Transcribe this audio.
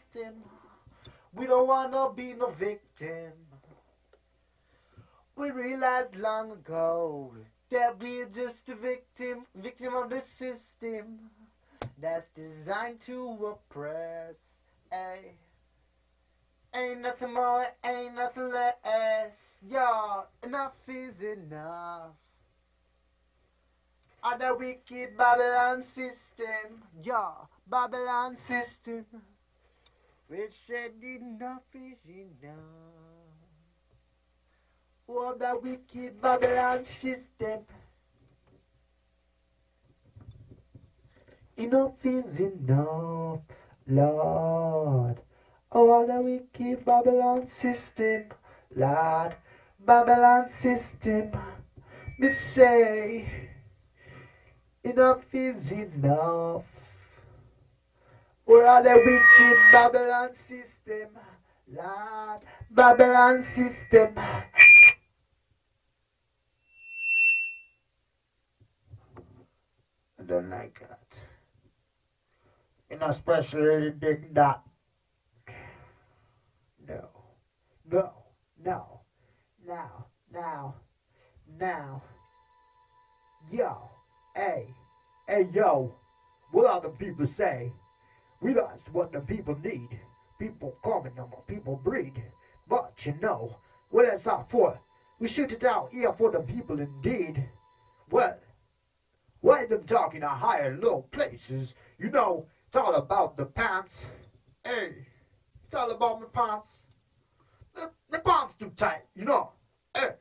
system. We don't wanna be no victim. We realized long ago that we're just a victim of the system that's designed to oppress. Ay. Ain't nothing more, ain't nothing less. Yo, enough is enough. Of the wicked Babylon system. Yo, Babylon system. Which said enough is enough. Oh, the wicked Babylon system. Enough is enough, Lord. Oh, the wicked Babylon system, Lord. Babylon system. Me say, enough is enough. Oh, the wicked Babylon system, Lord. Babylon system. I don't like that. And especially dig that. No, no, no, now, now, now. Yo, hey, yo. What all the people say? We that's what the people need. People coming on, people breed. But you know, what is that for? We shoot it out here for the people indeed. Well, why them talking at higher low places? You know, it's all about the pants. Hey, it's all about my pants. The pants too tight, you know. Hey,